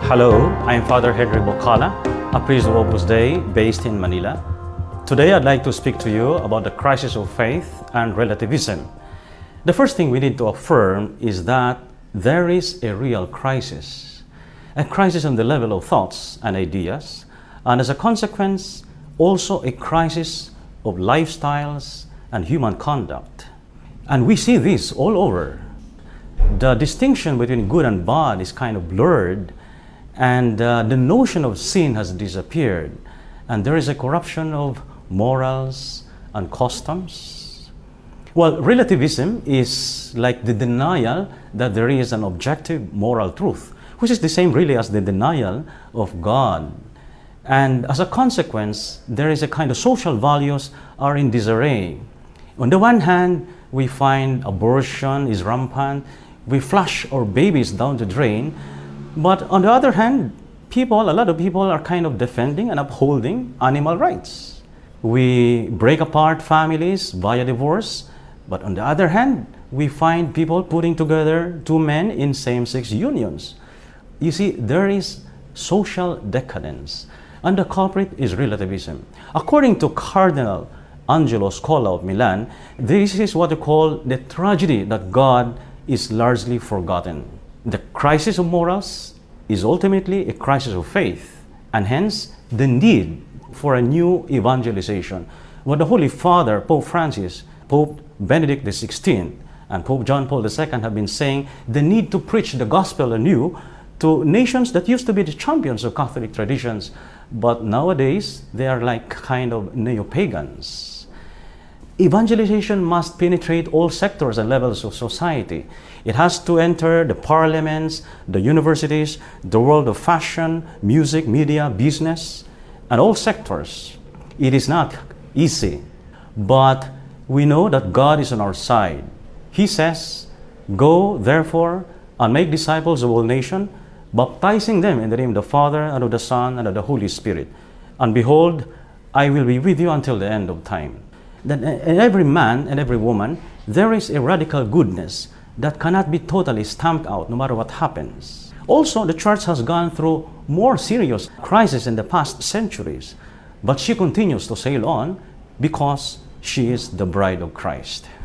Hello, I'm Father Henry Bocala, a priest of Opus Dei based in Manila. Today I'd like to speak to you about the crisis of faith and relativism. The first thing we need to affirm is that there is a real crisis. A crisis on the level of thoughts and ideas, and as a consequence, also a crisis of lifestyles and human conduct. And we see this all over. The distinction between good and bad is kind of blurred, and the notion of sin has disappeared, and there is a corruption of morals and customs. Well, relativism is like the denial that there is an objective moral truth, which is the same really as the denial of God. And as a consequence, there is a kind of social values are in disarray. On the one hand, we find abortion is rampant, we flush our babies down the drain, but on the other hand, a lot of people are kind of defending and upholding animal rights. We break apart families via divorce, but on the other hand, we find people putting together two men in same-sex unions. You see, there is social decadence, and the culprit is relativism. According to Cardinal Angelo Scola of Milan, this is what they call the tragedy that God is largely forgotten. The crisis of morals is ultimately a crisis of faith, and hence the need for a new evangelization. What the Holy Father, Pope Francis, Pope Benedict XVI, and Pope John Paul II have been saying, the need to preach the gospel anew to nations that used to be the champions of Catholic traditions, but nowadays they are like kind of neo-pagans. Evangelization must penetrate all sectors and levels of society. It has to enter the parliaments, the universities, the world of fashion, music, media, business, and all sectors. It is not easy, but we know that God is on our side. He says, "Go, therefore, and make disciples of all nations, baptizing them in the name of the Father, and of the Son, and of the Holy Spirit. And behold, I will be with you until the end of time." That in every man and every woman, there is a radical goodness that cannot be totally stamped out no matter what happens. Also, the church has gone through more serious crises in the past centuries, but she continues to sail on because she is the bride of Christ.